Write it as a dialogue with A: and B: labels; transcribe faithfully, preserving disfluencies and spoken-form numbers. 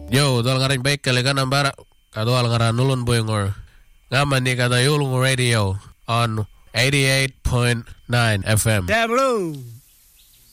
A: Yo, tuolla ngarin Peikkeli kanan pärä. Ka tuolla ngaran nulun puingor. Ngamman ni kata julungu radio on eighty-eight point nine F M.
B: Tableau.